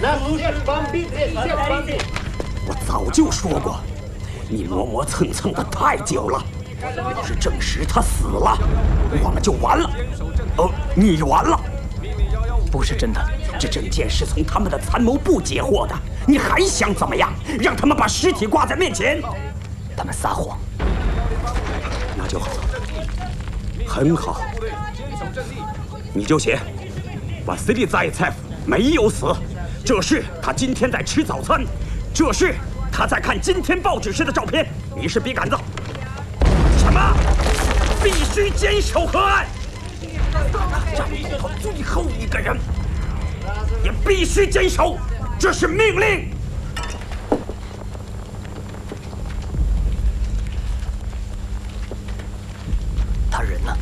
我早就说过，你磨磨蹭蹭的太久了。要是证实他死了，我们就完了。你完了。 不是真的， 这证件是从他们的参谋部截获的。你还想怎么样？让他们把尸体挂在面前？ 他们撒谎。 那就好，很好。你就写，瓦西里扎伊采夫没有死，这是他今天在吃早餐，这是他在看今天报纸时的照片。你是笔杆子。什么？必须坚守河岸。战斗到最后一个人，也必须坚守，这是命令。 他人呢？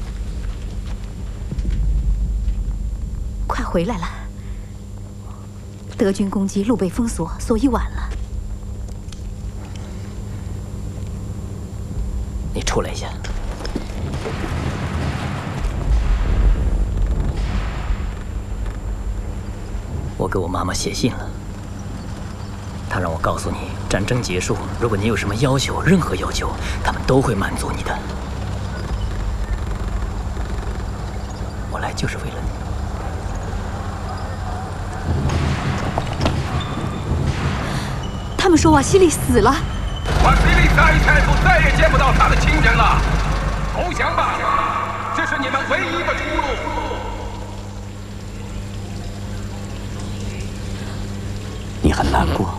快回来了！德军攻击，路被封锁，所以晚了。 你出来一下。我给我妈妈写信了，她让我告诉你，战争结束，如果你有什么要求，任何要求，他们都会满足你的。我来就是为了你。 他们说瓦西里死了。 瓦西里扎伊采夫再也见不到他的亲人了。投降吧，这是你们唯一的出路。 你很难过，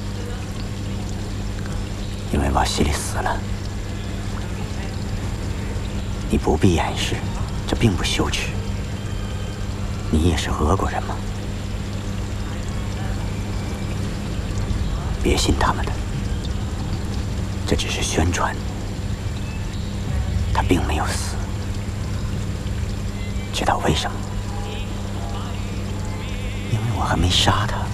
因为瓦西里死了。你不必掩饰，这并不羞耻。你也是俄国人吗？别信他们的，这只是宣传。他并没有死，知道为什么？因为我还没杀他。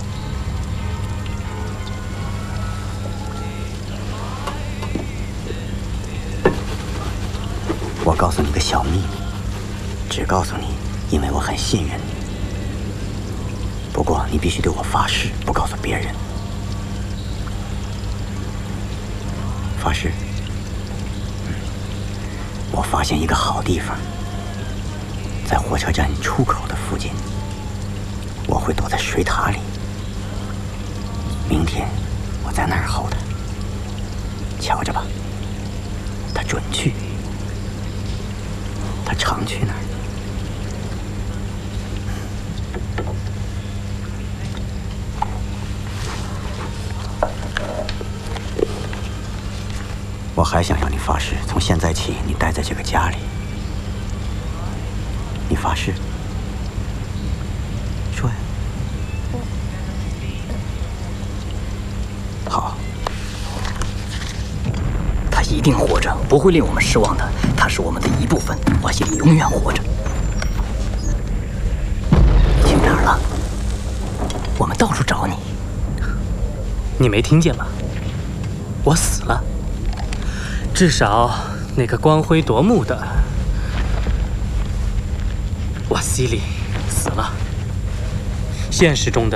我告诉你个小秘密，只告诉你，因为我很信任你。不过你必须对我发誓，不告诉别人。发誓。我发现一个好地方，在火车站出口的附近。我会躲在水塔里。明天我在那儿候他，瞧着吧，他准去。他常去那儿。我还想要你发誓，从现在起你待在这个家里。你发誓？说呀。好。 他一定活着，不会令我们失望的。他是我们的一部分，瓦西里永远活着。你去哪儿了？我们到处找你。 你没听见吗？我死了。至少那个光辉夺目的瓦西里死了。现实中的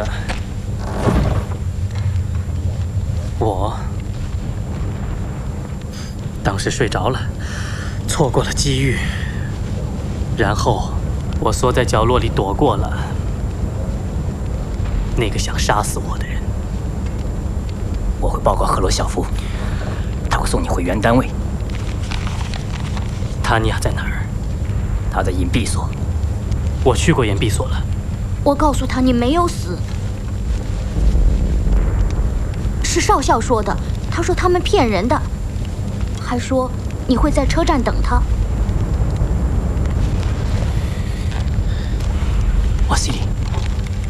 我当时睡着了，错过了机遇，然后我缩在角落里躲过了那个想杀死我的人。 我会报告赫罗晓夫，他会送你回原单位。 塔尼亚在哪儿？ 他在隐蔽所。 我去过隐蔽所了。 我告诉他你没有死，是少校说的。他说他们骗人的，还说你会在车站等他。 瓦西里。